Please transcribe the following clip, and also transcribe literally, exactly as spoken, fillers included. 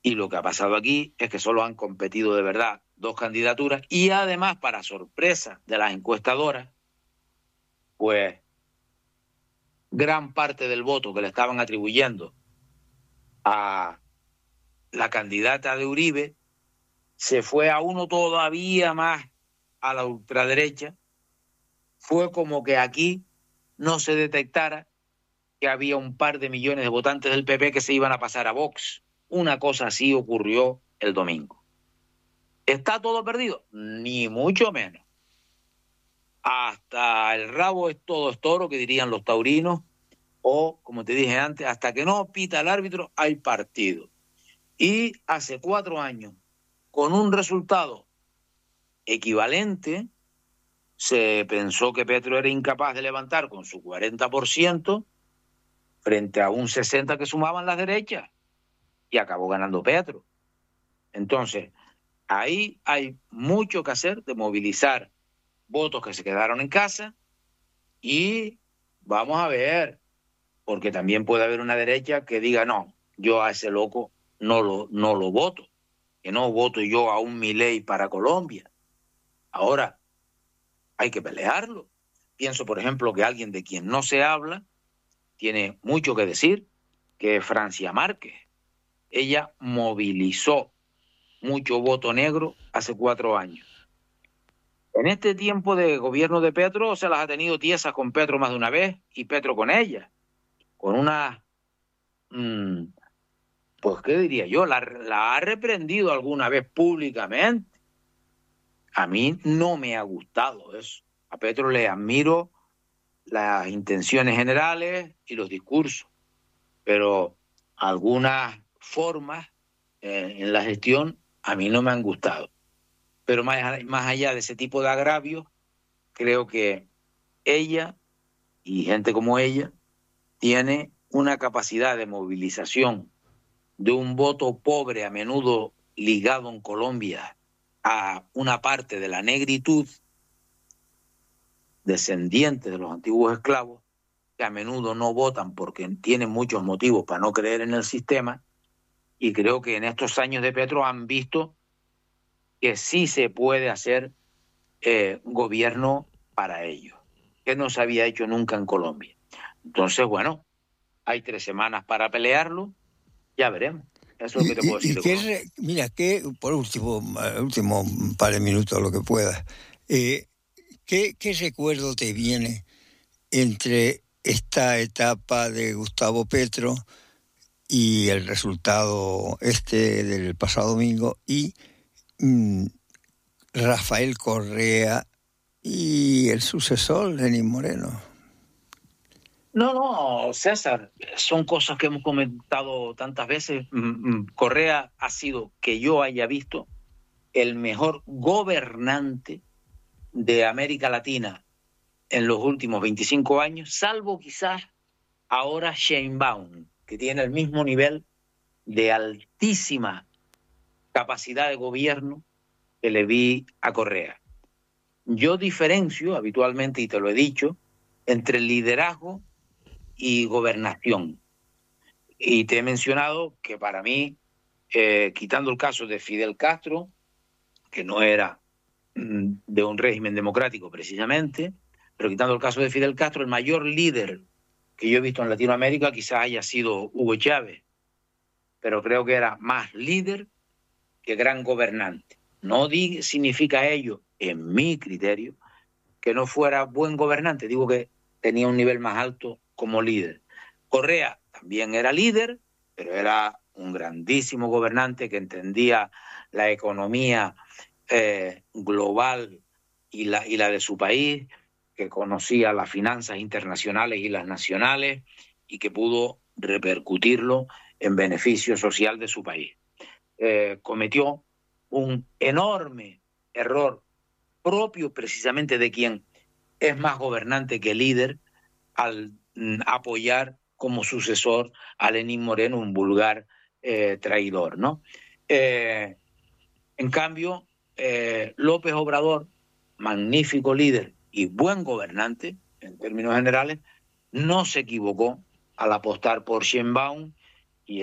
Y lo que ha pasado aquí es que solo han competido de verdad dos candidaturas y además, para sorpresa de las encuestadoras, pues gran parte del voto que le estaban atribuyendo a la candidata de Uribe se fue a uno todavía más a la ultraderecha. Fue como que aquí no se detectara que había un par de millones de votantes del P P que se iban a pasar a Vox. Una cosa así ocurrió el domingo. ¿Está todo perdido? Ni mucho menos. Hasta el rabo es todo es toro, que dirían los taurinos, o, como te dije antes, hasta que no pita el árbitro hay partido. Y hace cuatro años, con un resultado equivalente, se pensó que Petro era incapaz de levantar con su cuarenta por ciento frente a un sesenta por ciento que sumaban las derechas, y acabó ganando Petro. Entonces, ahí hay mucho que hacer de movilizar votos que se quedaron en casa, y vamos a ver, porque también puede haber una derecha que diga, no, yo a ese loco no lo, no lo voto, que no voto yo a un Milei para Colombia. Ahora, hay que pelearlo. Pienso, por ejemplo, que alguien de quien no se habla tiene mucho que decir, que es Francia Márquez. Ella movilizó mucho voto negro hace cuatro años. En este tiempo de gobierno de Petro se las ha tenido tiesas con Petro más de una vez y Petro con ella, con una, mmm, pues qué diría yo, la, la ha reprendido alguna vez públicamente. A mí no me ha gustado eso. A Petro le admiro las intenciones generales y los discursos, pero algunas formas eh, en la gestión a mí no me han gustado. Pero más, más allá de ese tipo de agravios, creo que ella y gente como ella tiene una capacidad de movilización de un voto pobre, a menudo ligado en Colombia a una parte de la negritud, descendientes de los antiguos esclavos, que a menudo no votan porque tienen muchos motivos para no creer en el sistema, y creo que en estos años de Petro han visto que sí se puede hacer eh, gobierno para ellos, que no se había hecho nunca en Colombia. Entonces, bueno, hay tres semanas para pelearlo, ya veremos. Eso es lo que te puedo decir. Y, y que re, mira, que por último, último par de minutos, lo que puedas, eh, ¿qué, ¿qué recuerdo te viene entre esta etapa de Gustavo Petro y el resultado este del pasado domingo y mmm, Rafael Correa y el sucesor, Lenín Moreno? No, no, César, son cosas que hemos comentado tantas veces. Correa ha sido, que yo haya visto, el mejor gobernante de América Latina en los últimos veinticinco años, salvo quizás ahora Sheinbaum, que tiene el mismo nivel de altísima capacidad de gobierno que le vi a Correa. Yo diferencio habitualmente, y te lo he dicho, entre liderazgo y gobernación. Y te he mencionado que para mí, eh, quitando el caso de Fidel Castro, que no era mm, de un régimen democrático precisamente, pero quitando el caso de Fidel Castro, el mayor líder que yo he visto en Latinoamérica quizás haya sido Hugo Chávez, pero creo que era más líder que gran gobernante. No di, significa ello, en mi criterio, que no fuera buen gobernante, digo que tenía un nivel más alto como líder. Correa también era líder, pero era un grandísimo gobernante que entendía la economía eh, global y la, y la de su país, que conocía las finanzas internacionales y las nacionales y que pudo repercutirlo en beneficio social de su país. Eh, cometió un enorme error propio precisamente de quien es más gobernante que líder al mm, apoyar como sucesor a Lenín Moreno, un vulgar eh, traidor, ¿no? Eh, en cambio, eh, López Obrador, magnífico líder y buen gobernante, en términos generales, no se equivocó al apostar por Sheinbaum